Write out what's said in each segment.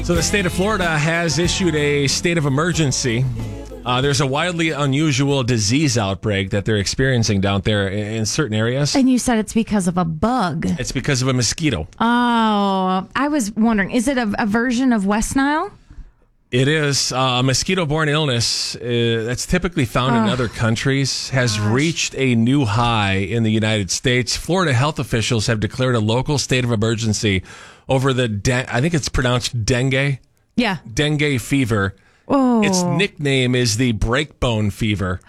So the state of Florida has issued a state of emergency. There's a wildly unusual disease outbreak that they're experiencing down there in certain areas. And you said it's because of a bug. It's because of a mosquito. Oh, I was wondering, is it a version of West Nile? It is. A mosquito-borne illness that's typically found in other countries has reached a new high in the United States. Florida health officials have declared a local state of emergency over the, I think it's pronounced dengue. Yeah. Dengue fever. Oh. Its nickname is the breakbone fever.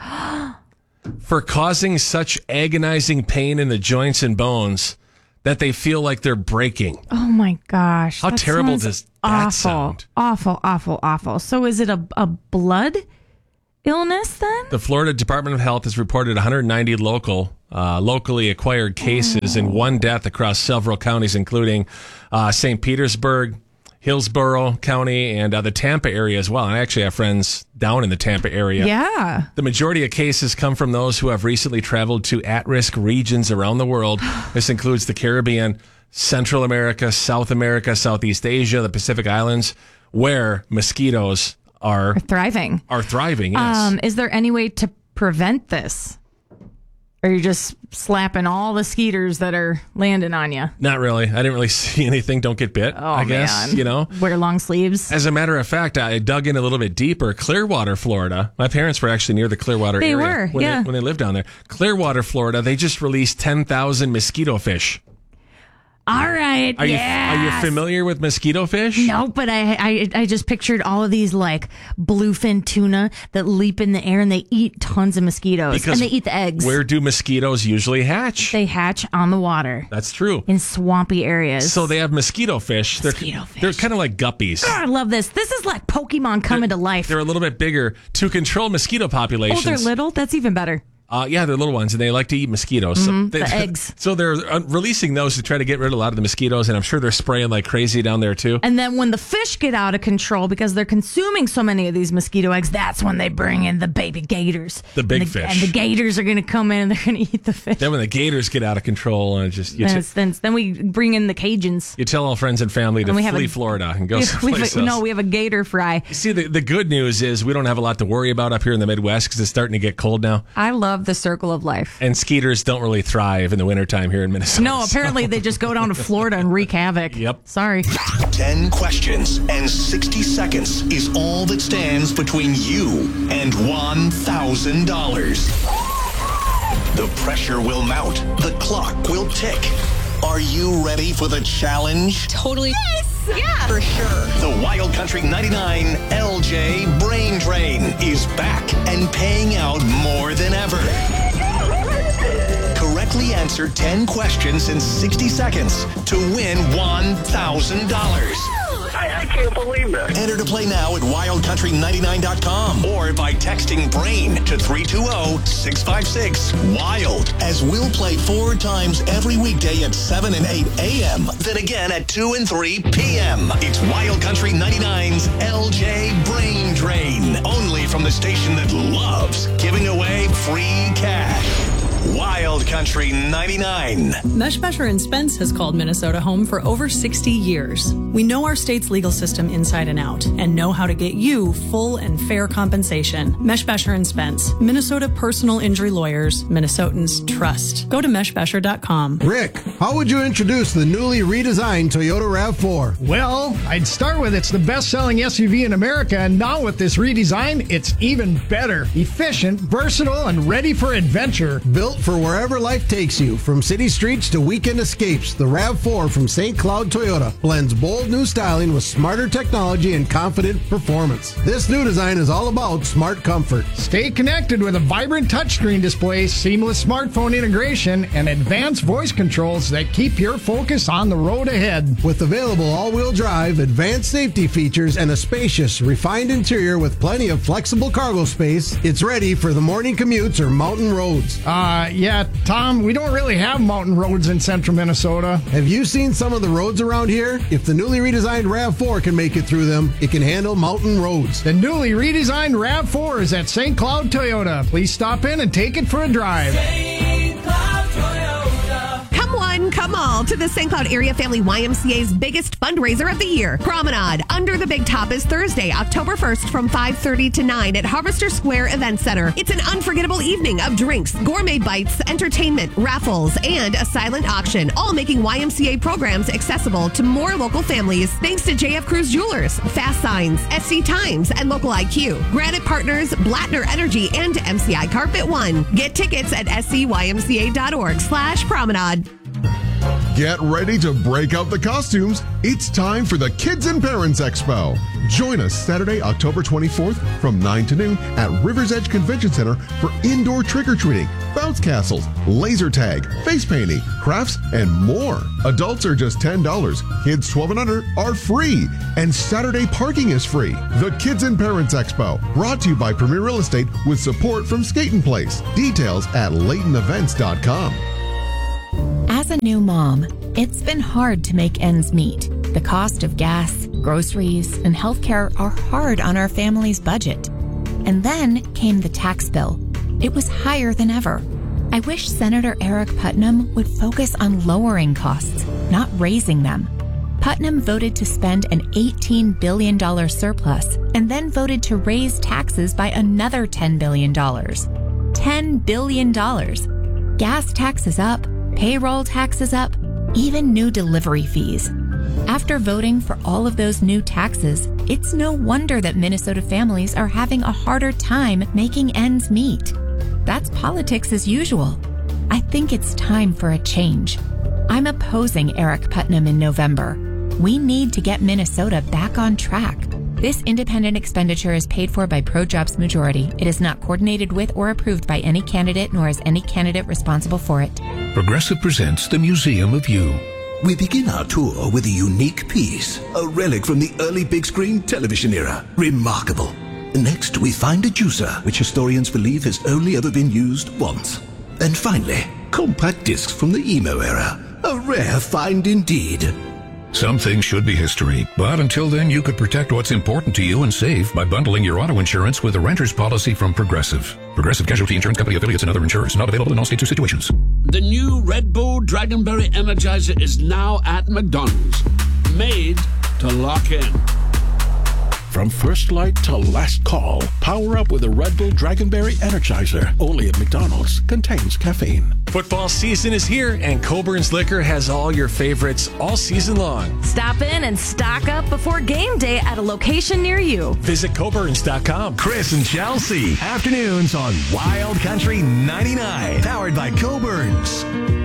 For causing such agonizing pain in the joints and bones that they feel like they're breaking. Oh my gosh. How terrible does that sound? Awful. So is it a blood illness then? The Florida Department of Health has reported 190 locally acquired cases and one death across several counties, including St. Petersburg, Hillsborough County, and the Tampa area as well. And I actually have friends down in the Tampa area. Yeah. The majority of cases come from those who have recently traveled to at-risk regions around the world. This includes the Caribbean, Central America, South America, Southeast Asia, the Pacific Islands, where mosquitoes are thriving. Yes. Is there any way to prevent this? Or are you just slapping all the skeeters that are landing on you? Not really. I didn't really see anything. Don't get bit, I guess. Man. Wear long sleeves. As a matter of fact, I dug in a little bit deeper. Clearwater, Florida. My parents were actually near the Clearwater area. They were, when they lived down there. Clearwater, Florida, they just released 10,000 mosquito fish. All right. Are you familiar with mosquito fish? No, but I just pictured all of these like bluefin tuna that leap in the air and they eat tons of mosquitoes. And they eat the eggs. Where do mosquitoes usually hatch? They hatch on the water. That's true. In swampy areas. So they have mosquito fish. They're kind of like guppies. Oh, I love this. This is like Pokemon coming to life. They're a little bit bigger to control mosquito populations. Oh, they're little? That's even better. Yeah, they're little ones, and they like to eat mosquitoes. The eggs. So they're releasing those to try to get rid of a lot of the mosquitoes, and I'm sure they're spraying like crazy down there, too. And then when the fish get out of control because they're consuming so many of these mosquito eggs, that's when they bring in the baby gators. The big fish. And the gators are going to come in and they're going to eat the fish. Then when the gators get out of control, and then we bring in the Cajuns. You tell all friends and family to flee Florida and go someplace else. No, we have a gator fry. You see, the good news is we don't have a lot to worry about up here in the Midwest because it's starting to get cold now. I love the circle of life. And skeeters don't really thrive in the wintertime here in Minnesota. No, apparently they just go down to Florida and wreak havoc. Yep. Sorry. 10 questions and 60 seconds is all that stands between you and $1,000. The pressure will mount. The clock will tick. Are you ready for the challenge? Totally. Yes. Yeah. For sure. The Wild Country 99 LJ Brain Drain is back and paying out more than ever. Correctly answer 10 questions in 60 seconds to win $1,000. I can't believe that. Enter to play now at wildcountry99.com or by texting BRAIN to 320-656-WILD, as we'll play 4 times every weekday at 7 and 8 a.m., then again at 2 and 3 p.m. It's Wild Country 99's LJ Brain Drain, only from the station that loves giving away free cash. Wild Country 99. Meshbesher and Spence has called Minnesota home for over 60 years. We know our state's legal system inside and out and know how to get you full and fair compensation. Meshbesher and Spence, Minnesota personal injury lawyers, Minnesotans trust. Go to meshbesher.com. Rick, how would you introduce the newly redesigned Toyota RAV4? Well, I'd start with it's the best-selling SUV in America, and now with this redesign, it's even better. Efficient, versatile, and ready for adventure. Built for wherever life takes you, from city streets to weekend escapes, the RAV4 from St. Cloud Toyota blends bold new styling with smarter technology and confident performance. This new design is all about smart comfort. Stay connected with a vibrant touchscreen display, seamless smartphone integration, and advanced voice controls that keep your focus on the road ahead. With available all-wheel drive, advanced safety features, and a spacious, refined interior with plenty of flexible cargo space, it's ready for the morning commutes or mountain roads. Yeah, Tom, we don't really have mountain roads in central Minnesota. Have you seen some of the roads around here? If the newly redesigned RAV4 can make it through them, it can handle mountain roads. The newly redesigned RAV4 is at St. Cloud Toyota. Please stop in and take it for a drive. St. Cloud Toyota. Come one, come Welcome all to the St. Cloud Area Family YMCA's biggest fundraiser of the year, Promenade Under the Big Top, is Thursday, October 1st from 5:30 to 9 at Harvester Square Event Center. It's an unforgettable evening of drinks, gourmet bites, entertainment, raffles, and a silent auction, all making YMCA programs accessible to more local families thanks to JF Cruz Jewelers, Fast Signs, SC Times, and Local IQ, Granite Partners, Blattner Energy, and MCI Carpet One. Get tickets at scymca.org/promenade. Get ready to break out the costumes. It's time for the Kids and Parents Expo. Join us Saturday, October 24th from 9 to noon at River's Edge Convention Center for indoor trick-or-treating, bounce castles, laser tag, face painting, crafts, and more. Adults are just $10. Kids 12 and under are free. And Saturday parking is free. The Kids and Parents Expo, brought to you by Premier Real Estate with support from Skaten Place. Details at LaytonEvents.com. As a new mom, it's been hard to make ends meet. The cost of gas, groceries, and healthcare are hard on our family's budget. And then came the tax bill. It was higher than ever. I wish Senator Eric Putnam would focus on lowering costs, not raising them. Putnam voted to spend an $18 billion surplus and then voted to raise taxes by another $10 billion. $10 billion. Gas taxes up, payroll taxes up, even new delivery fees. After voting for all of those new taxes, it's no wonder that Minnesota families are having a harder time making ends meet. That's politics as usual. I think it's time for a change. I'm opposing Eric Putnam in November. We need to get Minnesota back on track. This independent expenditure is paid for by ProJobs Majority. It is not coordinated with or approved by any candidate, nor is any candidate responsible for it. Progressive presents the Museum of You. We begin our tour with a unique piece, a relic from the early big screen television era. Remarkable. Next, we find a juicer, which historians believe has only ever been used once. And finally, compact discs from the emo era. A rare find indeed. Some things should be history, but until then you could protect what's important to you and save by bundling your auto insurance with a renter's policy from Progressive. Progressive Casualty Insurance Company affiliates and other insurers. Not available in all states or situations. The new Red Bull Dragonberry Energizer is now at McDonald's. Made to lock in. From first light to last call, power up with a Red Bull Dragonberry Energizer. Only at McDonald's. Contains caffeine. Football season is here, and Coburn's Liquor has all your favorites all season long. Stop in and stock up before game day at a location near you. Visit Coburns.com. Chris and Chelsea, afternoons on Wild Country 99, powered by Coburn's.